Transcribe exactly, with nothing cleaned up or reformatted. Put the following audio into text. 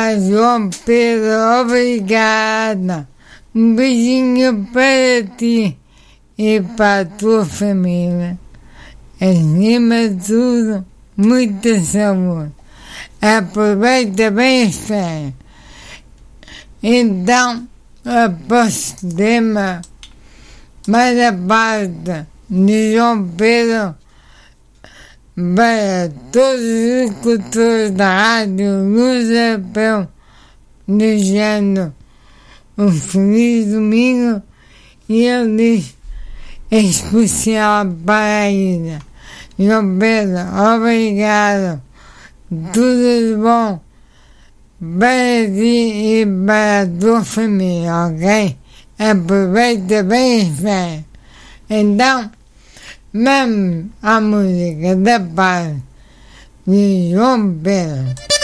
Ah, João Pedro, obrigada. Um beijinho para ti e para a tua família. Acima de tudo, muita saúde. Aproveita bem as férias. Então, após o tema, mais a parte de João Pedro, para todos os escutores da rádio Luz Apel, desejando um feliz domingo, e ele diz, em especial para a Ida. João Pedro, obrigado, tudo de bom para ti e para a tua família, ok? Aproveita bem as férias. Então, vamos à música da paz de João Pedro.